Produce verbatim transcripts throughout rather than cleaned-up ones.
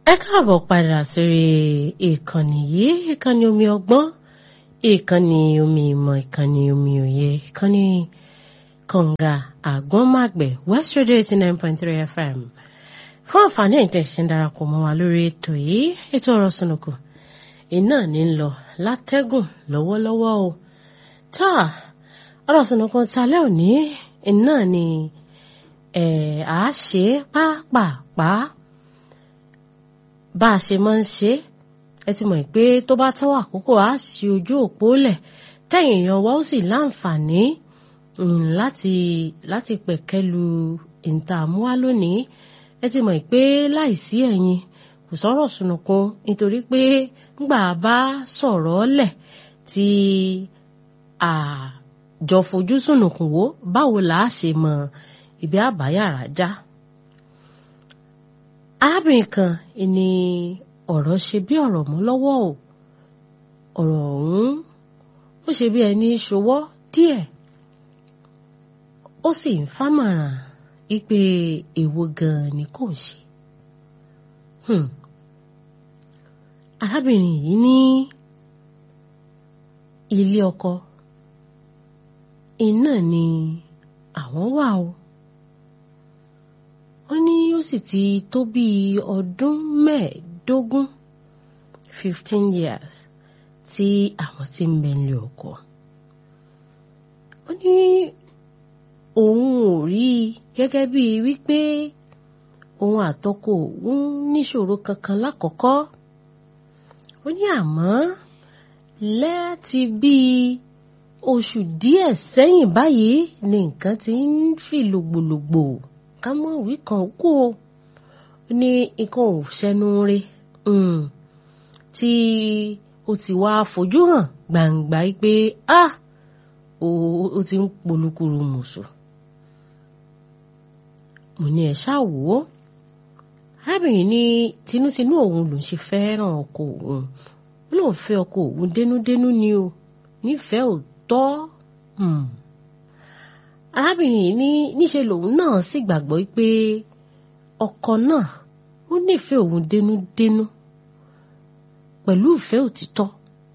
Ẹ káàbọ̀ padà sórí ìkànnì yìí, ìkànnì omi ọgbọ́n, ìkànnì omi ìmọ̀, ìkànnì omi òye, ìkànnì kànga àgbọ́nmàgbẹ̀ West Radio eighty nine point three F M. Fún àǹfààní ẹ̀yin tí ṣe ń darapọ̀ mọ́ wa lórí ètò yìí, ètò ọ̀rọ̀ sùnùkùn iná ní ń lọ látẹ́gùn lọ́wọ́lọ́wọ́ o. Tá ọ̀rọ̀ sùnùkùn talẹ́ òní iná ni ẹ̀ á ṣe pápápá bá a ṣe máa ń ṣe. Ẹ ti mọ̀ pé tó bá tó àkókò á ṣí ojú òpó lẹ̀ tẹ̀yìn èèyàn wa ó sì láǹfààní láti láti pẹ̀kẹ́lu ìntààmúwá lónìí. Ẹ ti mọ̀ pé láìsí ẹ̀yin kò sọ̀rọ̀ sùnùkùn, nítorí pé ńgbà bá sọ̀rọ̀ lẹ̀ tí àjọ fojú sùnùkùn wò báwo là á ṣe mọ ibi àbáyàrá já. Arábìnrin kan ni ọ̀rọ̀ ṣe bí ọ̀rọ̀ mú lọ́wọ́ o. Ọ̀rọ̀ ọ̀hún ó ṣe bí ẹni ṣọwọ́ díẹ̀. Ó sì ń fámọ̀ràn wípé èwo gan-an ni kò ṣe. Hmm. Arábìnrin yìí ní ilé ọkọ iná ni àwọn wà o. Ó ní ó sì ti tó bí ọdún mẹ́ẹ̀ẹ́dógún fifteen years tí àwọn ti ń bẹ nílé ọkọ. Ó ní òun ò rí gẹ́gẹ́ bí wípé òun àtọkọ òun níṣòro kankan lákọ̀ọ́kọ́. Ó ní àmọ́ láti bí oṣù díẹ̀ sẹ́yìn báyìí ni nǹkan ti ń fi lògbòlògbò ká mọ̀ wí kan kú o. Ó ní nǹkan ò ṣẹnu re tí ó ti wá fojú hàn gbangba pé ah ó ti ń polúkúrú mùsù. Mo ní ẹ ṣáà wò ó. Arábìnrin ní tinútinú òun ló ń ṣe fẹ́ràn ọkọ òun. Ó lóun fẹ́ ọkọ òun dénúdénú ni o, nífẹ̀ẹ́ òótọ́. Arábìnrin yìí ní níṣe lòun náà sì gbàgbọ́ pé ọkọ náà ó nífẹ̀ẹ́ òun dénúdénú pẹ̀lú ìfẹ́ òtítọ́.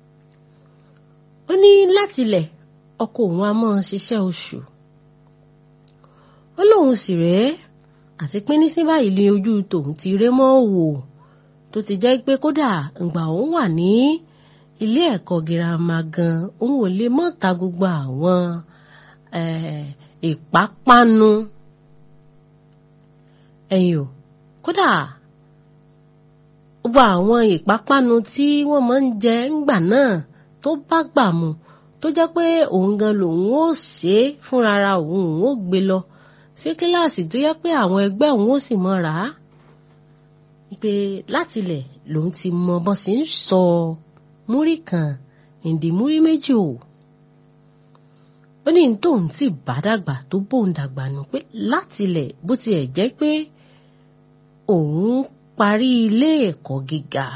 Ó ní látilẹ̀ ọkọ òun á máa ṣiṣẹ́ oṣù. Ó lóun sì rèé àti pín ní sí báyìí ní ojú tòun ti ré mọ́ wò tó ti jẹ́ pé kódà ìgbà òun wà ní ilé ẹ̀kọ́ girama gan òun ò lè mọ́ ta gbogbo àwọn ìpápánu ẹ̀yìn o. Kódà gbogbo àwọn ìpápánu tí wọ́n máa ń jẹ ńgbà náà tó bá gbà mu tó jẹ́ pé òun gan lòun ó ṣe é fúnra ra òun òun ó gbé lọ sí kíláàsì tó yẹ pé àwọn ẹgbẹ́ òun ó sì mọ rà á. Pé látilẹ̀ lòun ti mọ bọ́n sì ń sọ múrí kan ìdí múrí méjì o. Ó ní tóun tí bá dàgbà tó bóun dàgbà nù pé látilẹ̀ bó tiẹ̀ jẹ́ pé òun parí ilé ẹ̀kọ́ gíga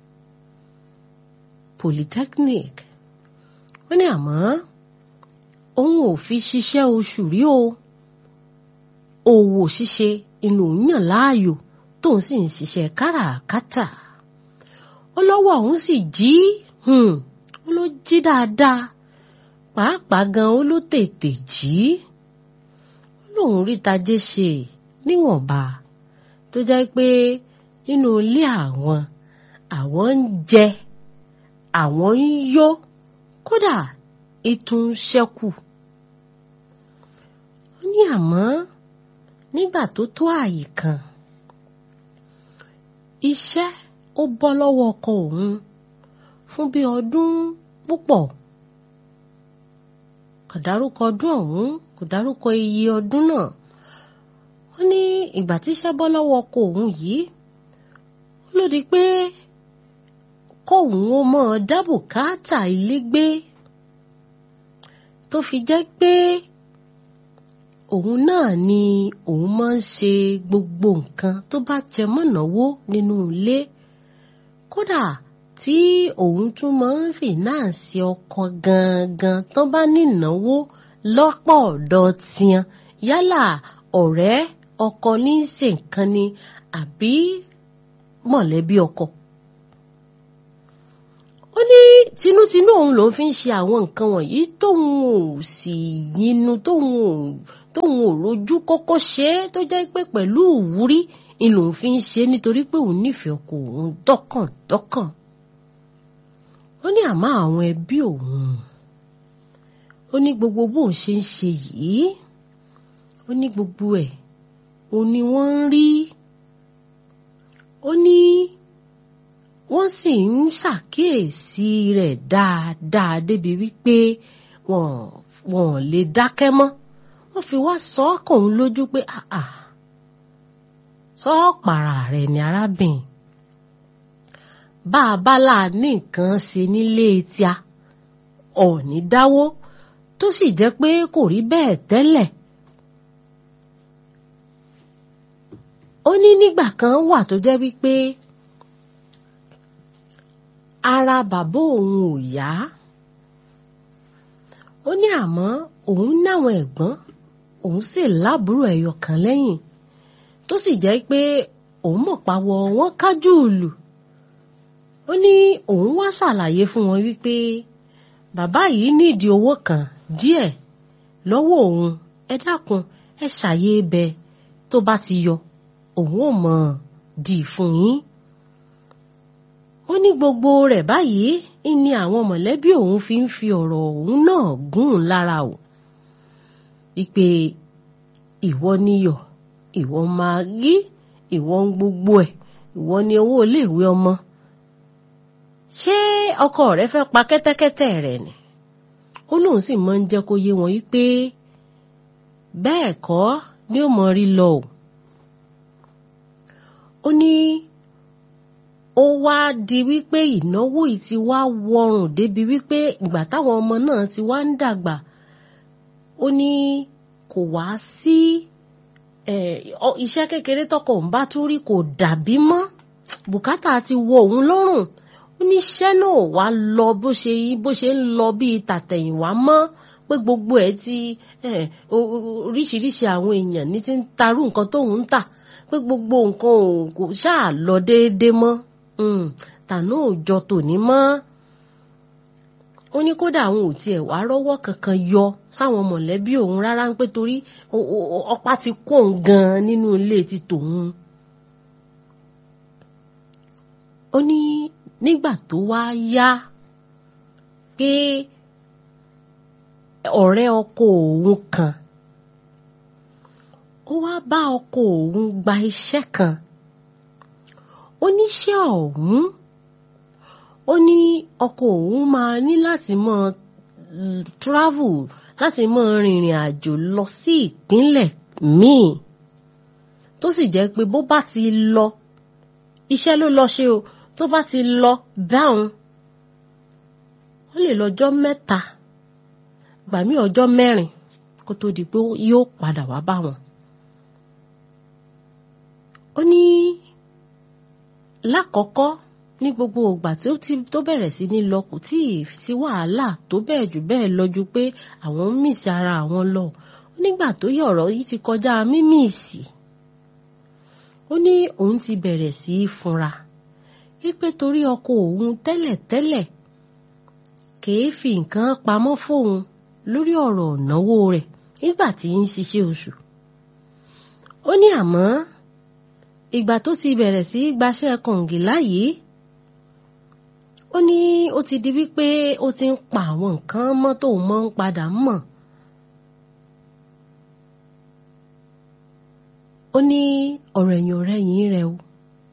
polytechnic. Ó ní àmọ́ òun ò fi ṣiṣẹ́ oṣù rí o. Òwò ṣíṣe inú yàn láàyò tóun sì ń ṣiṣẹ́ káràkátà. Ó lọ́wọ́ òun sì jí ó ló jí dáadáa, pàápàá gan ó ló tètè jí. Ó lóun rí tajé ṣe níwọ̀nba tó jẹ́ pé nínú ilé àwọn àwọn ń jẹ àwọn ń yó, kódà ìtún ṣẹ́kù. Ó ní àmọ́ nígbà tó tó ààyè kan iṣẹ́ ó bọ́ lọ́wọ́ ọkọ òun fún bí ọdún púpọ̀. Kò dárúkọ ọdún ọ̀hún, kò dárúkọ iye ọdún náà. Ó ní ìgbà tí iṣẹ́ bọ́ lọ́wọ́ ọkọ òun yìí ó ló di pé kóun ó mọ̀ dábùkátà ilé gbé tó fi jẹ́ pé òun náà ni òun máa ń ṣe gbogbo nǹkan tó bá jẹ mọ́nàwó nínú ilé. Kódà tí òun tún máa ń fìnáàsì ọkọ gangan tó bá nínáwó lọ́pọ̀ ọ̀dọ̀ tiẹ̀, yálà ọ̀rẹ́ ọkọ ní í ṣe nǹkan ni àbí mọ̀lẹ́bí ọkọ. Ó ní tinútinú òun lòun fi ń ṣe àwọn nǹkan wọ̀nyí tóun ò sì yinú tóun ò tóun ò rojú kókó ṣe é tó jẹ́ pé pẹ̀lú ìwúrí ni lòun fi ń ṣe nítorí pé òun nífẹ̀ẹ́ ọkọ òun dọ́kàndọ́kàn. Ó ní àmọ́ àwọn ẹbí òun, ó ní gbogbo bóun ṣe ń ṣe yìí, ó ní gbogbo ẹ̀ òun ni wọ́n ń rí. Ó ní wọ́n sì ń ṣàkíyèsí rẹ̀ dáadáa débi wípé wọ́n wọ́n lè dákẹ́ mọ́. Wọ́n fi wá sọ ọkàn òun lójú pé àà sọ pàrà rẹ̀ ní arábìnrin. Bá a bá là ní nǹkan ṣe nílé tíá ọ̀ọ́ni dáwó tó sì jẹ́ pé kò rí bẹ́ẹ̀ tẹ́lẹ̀. Ó ní nígbà kan wà tó jẹ́ wípé ara bàbá òun ò yá. Ó ní àmọ́ òun náwọn ẹ̀gbọ́n òun sì lábúrò ẹyọ kan lẹ́yìn tó sì jẹ́ pé òun mọ̀ pàwọ̀ wọn kájú ìlú. Ó ní òun wá ṣàlàyé fún wọn wípé bàbá yìí nídìí owó kan díẹ̀ lọ́wọ́ òun, ẹ dákun ẹ ṣàyè bẹ tó bá ti yọ òun ò mọ̀ dì fún yín. Ó ní gbogbo rẹ̀ báyìí ni àwọn mọ̀lẹ́bí òun fi ń fi ọ̀rọ̀ òun náà gún lára o. Wípé ìwọ níyọ̀, ìwọ magí, ìwọ ń gbogbo ẹ̀, ìwọ ni owó iléèwé ọmọ. Ṣé ọkọ rẹ̀ fẹ́ pa kẹ́tẹ́kẹ́tẹ́ rẹ̀ ni? Ó lóun sì máa ń jẹ́ kó yé wọn wípé bẹ́ẹ̀ kọ́ ni ó mọ rí lọ o. Ó ní ó wá di wípé ìnáwó yìí ti wá wọrùn débi wípé ìgbà táwọn ọmọ náà ti wá ń dàgbà, ó ní kò wá sí iṣẹ́ kékeré tọkọ òun bá tún rí kò dàbí mọ́. Bùkátà ti wọ òun lọ́rùn. Ó ní iṣẹ́ náà wá lọ bó ṣe bó ṣe ń lọ bíi tàtẹ̀yìnwá mọ́, pé gbogbo ẹ̀ ti oríṣiríṣi àwọn èèyàn ní ti ń tarú nǹkan tóun ń tà, pé gbogbo nǹkan kò ṣáà lọ déédéé mọ́. Tànà òjọ tòní mọ́. Ó ní kódà àwọn ò tiẹ̀ wá rọ́wọ́ kankan yọ sáwọn mọ̀lẹ́bí òun rárá pé torí ọ̀pá ti kó òun gan nínú ilé ti tòun. Ó ní nígbà tó wá yá pé ọ̀rẹ́ ọkọ òun kan ó wá bá ọkọ òun gba iṣẹ́ kan. Ó ní iṣẹ́ ọ̀hún, ó ní ọkọ òun máa ní láti máa travel láti máa rìnrìn àjò lọ sí ìpínlẹ̀ míì tó sì jẹ́ pé bó bá ti lọ iṣẹ́ ló lọ ṣe o, tó bá ti lọ báun ó lè lọ́jọ́ mẹ́ta gbà mí ọjọ́ mẹ́rin kó tó di pé yóò padà wá bá wọn. Ó ní lákọ̀ọ́kọ́ ní gbogbo ìgbà tí ó ti tó bẹ̀rẹ̀ sí ní lọ kò tí ì sí wàhálà tó bẹ́ẹ̀ jù bẹ́ẹ̀ lọ ju pé àwọn ń mìsì ara àwọn lọ. Ó nígbà tó yẹ ọ̀rọ̀ yìí ti kọjá mímìsì. Ó ní òun ti bẹ̀rẹ̀ sí í funra wípé torí ọkọ òun tẹ́lẹ̀tẹ́lẹ̀ kìí fi nǹkan pamọ́ fóun lórí ọ̀rọ̀ ìnáwó rẹ̀ nígbà tí ń ṣiṣẹ́ oṣù. Ó ní àmọ́ ìgbà tó ti bẹ̀rẹ̀ sí gbaṣẹ́ kọ̀ǹgìlá yìí, ó ní ó ti di wípé ó ti ń pa àwọn nǹkan mọ́ tóun mọ́ ń padà mọ̀. Ó ní ọ̀rọ̀ ẹ̀yìn ọ̀rẹ́ yìí rẹ̀ o.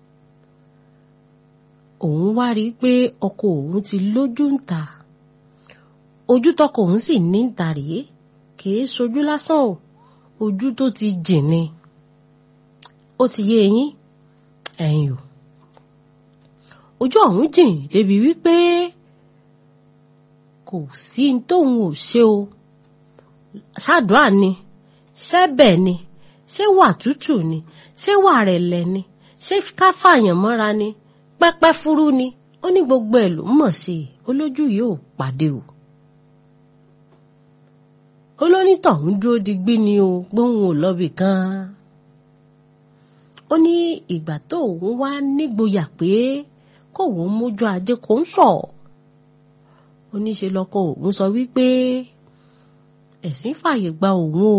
Òun wá rí pé ọkọ òun ti lójú ń ta. Ojú tọkọ òun sì ní ń ta rèé, kìí ṣojú lásán o, ojú tó ti jìn ni. Ó ti yé yín ẹ̀yin o. Ojú ọ̀hún jìn débi wípé kò sí tóun ò ṣe o. Ṣàdúrà ni, ṣẹ́bẹ̀ ni, ṣé wà tútù ni, ṣé wà rẹ̀lẹ̀ ni, ṣé ká fàyàn mọ́ra ni, pẹ́pẹ́ fúrú ni. Ó ní gbogbo ẹ̀ ló mọ̀ sí i, olójú yóò pàdé o. Olónítọ̀hún dúró digbí ni o, gbóhùn ò lọ́bì kan. ó ní ìgbà tó òun wá nígboyà pé kóun mójú ajé kò ń sọ ó ní ṣe lọ́kọ òun sọ wípé ẹ̀sìn fàyè gba òun o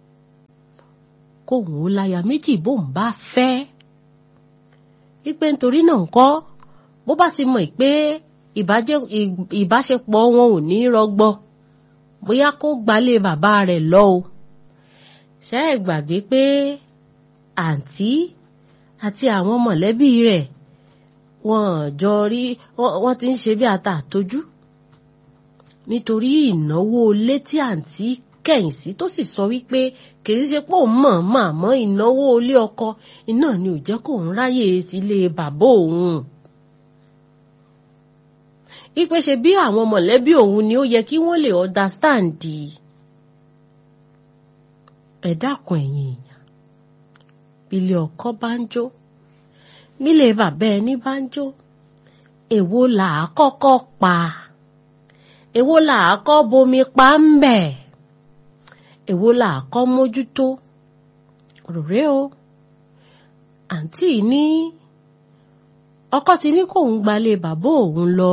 kóun ó láya méjì bóun bá fẹ́ wípé nítorí náà ńkọ́ bó bá ti mọ̀ pé ìbáṣepọ̀ wọn ò ní rọgbọ bóyá kó gbalé bàbá rẹ̀ lọ o ṣé ẹ gbàgbé pé àǹtí àti àwọn mọ̀lẹ́bí rẹ̀ wọ́n jọ rí wọ́n ti ń ṣe bí ata àtọjú nítorí ìnáwó ilé tí àǹtí kẹ̀yìn sí tó sì sọ wípé kì í ṣe pé òun mọ̀ màmọ́ ìnáwó ilé ọkọ iná ni ò jẹ́ kóun ráyè sílé bàbá òun ipe ṣe bí àwọn mọ̀lẹ́bí òun ni ó yẹ kí wọ́n lè understand ẹ dákun ẹ̀yin èèyàn bílé ọkọ bá ń jó bílé bàbá ẹni bá ń jó èwo là á kọ́kọ́ pa èwo là á kọ́ bomi pa ń bẹ̀ èwo là á kọ́ mójútó rèé o àǹtí ní ọkọ ti ní kóun gbalé bàbá òun lọ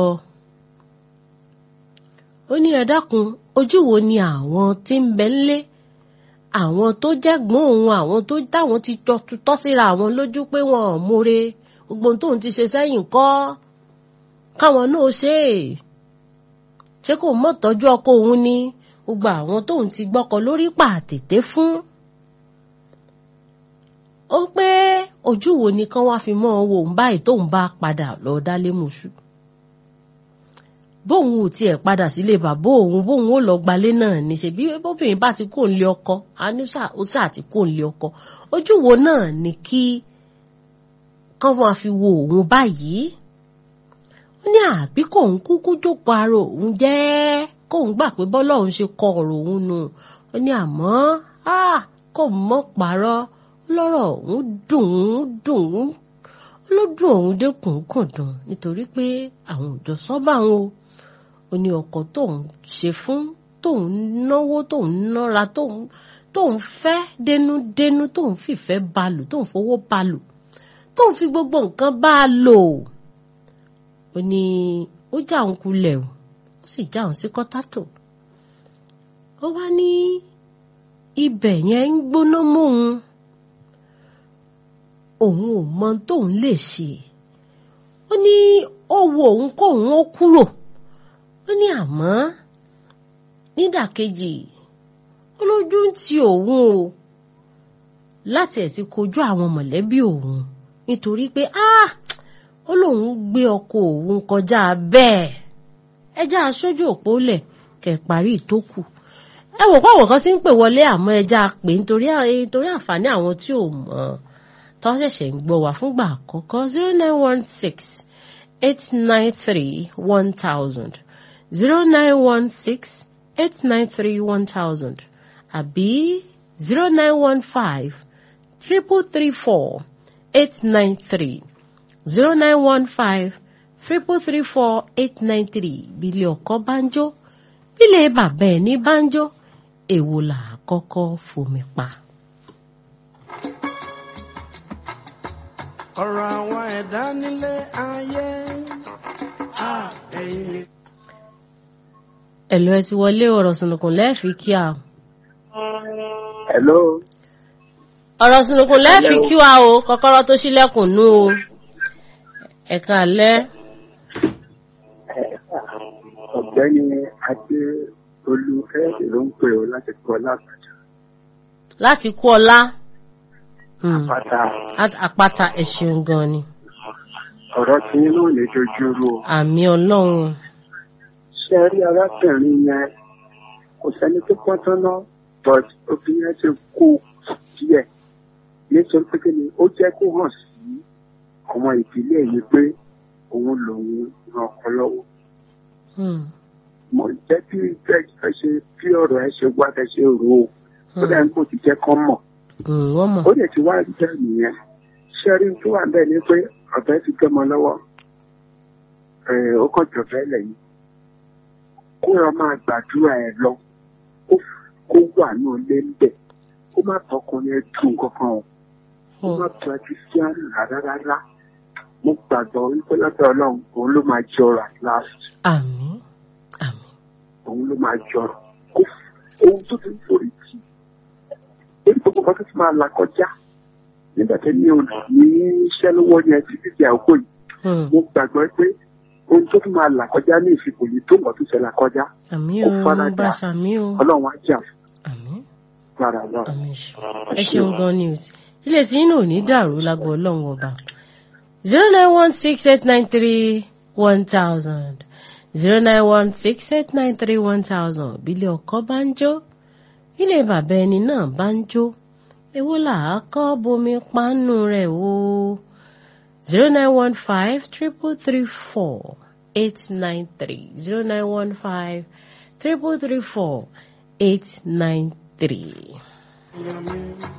ó ní ẹ dákun ojú wo ni àwọn tí ń bẹ ńlé àwọn tó jẹ́gbọ́n òun àwọn tó dáwọn ti tọ́ síra àwọn lójú pé wọn ò múre gbogbo tóun ti ṣe sẹ́yìn kọ́ káwọn náà ṣe é ṣé kò mọ̀ tọ́jú ọkọ òun ni gbogbo àwọn tóun ti gbọ́kọ lórí pàtètè fún ó pé ojú wo ni kán wá fi mọ́ ọ wò ń báyìí tóun bá padà lọ dálé mọ̀ṣú bóun ò tiẹ̀ padà sílé bàbá òun bóun ó lọ gbalé náà ní ṣe bí bóbìnrin bá ti kó ń lé ọkọ anúṣà ó sì àti kó ń lé ọkọ ojú wo náà ni kí kán máa fi wo òun báyìí ó ní àbí kóun kúkú jókòó ara òun jẹ́ kóun gbà pé bọ́lá òun ṣe kọ ọ̀rọ̀ òun nù ó ní àmọ́ kóun mọ́ parọ́ lọ́rọ̀ òun dùn ún dùn ún ló dùn òun dẹ́kun kàn dùn nítorí pé àwọn òjò sọ́bà wọn o ó ní ọkọ tóun ṣe fún tóun náwó tóun nára tóun tóun fẹ́ dénúdénú tóun fìfẹ́ bá lò tóun fowó bá lò tóun fi gbogbo nǹkan bá a lò ó ní ó já òun kulẹ̀ ó sì já òun sí kọ́tátò ó wá ní ibẹ̀ yẹn ń gbóná mọ́ òun òun ò mọ tóun lè ṣe ó ní ó wo òun kóun ó kúrò ó ní àmọ́ nídàkejì ó lójú ń ti òun o láti ẹ̀ ti kojú àwọn mọ̀lẹ́bí òun nítorí pé ah ó lóun gbé ọkọ òun kọjá bẹ́ẹ̀ ẹjá aṣojú òpó lẹ̀ kẹ̀ parí ìtókù ẹ wò kó àwọn kan ti ń pè wọlé àmọ́ ẹjá pè nítorí àǹfààní àwọn tí ò mọ̀ tó ṣẹ̀ṣẹ̀ ń gbọ́ wá fúngbà àkọ́kọ́ zero nine one six eight nine three one thousand zero nine one six eight nine three one thousand àbí zero nine one five triple three four eight nine three zero nine one five triple three four eight nine three bílé ọkọ banjo bílé bàbá ẹni banjo èwo là kọ́kọ́ fomi pa. ọ̀rọ̀ àwọn ẹ̀dá nílé ayé ẹ̀yìn. ẹ̀lọ́ ẹ ti wọlé ọ̀rọ̀ sùnùkùn lẹ́ẹ̀fì kí a. Hello. ọ̀rọ̀ sùnùkùn lẹ́ẹ̀fì kí wa o kọ́kọ́rọ́ tó ṣílẹ̀kùn nú o ẹ̀ka alẹ́. ọ̀gbẹ́ni adé olùfẹ́ẹ̀dì ló ń pè ó láti kọ́ lápàtà. láti kú ọlá. àpáta. àpáta ẹ ṣeun gan ni. ọ̀rọ̀ tí inú ò lè dojú rú o. àmì ọlọ́run. ṣe rí arábìnrin yẹn kò sẹ́ni tó pọ́n tán náà but obìnrin yẹn ti kú díẹ̀ nítorí pé kí ni ó jẹ́ kó hàn sí ọmọ ìdílé yìí pé òun lòun ran ọkọ lọ́wọ́. mo jẹ́ kí ẹ ṣe bí ọ̀rọ̀ ẹ ṣe wá ẹ ṣe rò ó ó dẹ̀ ń kó ti jẹ́ kán mọ̀. ó dẹ̀ ti wá jẹ́ nìyẹn ṣe rí tó wà bẹ́ẹ̀ ni pé ọ̀bẹ ti gbẹ́mọ lọ́wọ́ ó kàn jọ̀bẹ́ lẹ́yìn kó rọ máa gbàdúrà ẹ lọ kó wà ní ilé ń bẹ̀ kó má tọkùnrin ẹ dùn kankan o ó má bá Christian rárá rárá. Mo gbàgbọ́ wípé lọ́dọ̀ Ọlọ́run òun ló máa jọrọ̀ at last. Àmín. Àmín. Òun ló máa jọrọ̀. Kó ohun tó ti ń forí tì. Èyí gbogbo kan tó ti máa là kọjá. Nígbà tí mi ò ní iṣẹ́ lọ́wọ́ yẹn títí di àkókò yìí. Mo gbàgbọ́ pé ohun tó tún máa là kọjá ní ìsìnkú yìí tó mọ̀ tó ṣe là kọjá. Àmín o, bá ṣàmì o. Ọlọ́run á jà fún. Àmín. Lára náà. Àmín. Ẹ ṣeun gan ni o. Ilé tí yín náà ò ní dàrú lágbo Ọlọ́run ọba. zero nine one six eight nine three one thousand zero nine one six eight nine three one thousand bílẹ̀ ọkọ bá ń jó ilé bàbá ẹni náà bá ń jó èwo là á kọ́ bomi pánú rẹ̀ o zero nine one five triple three four eight nine three zero nine one five triple three four eight nine three.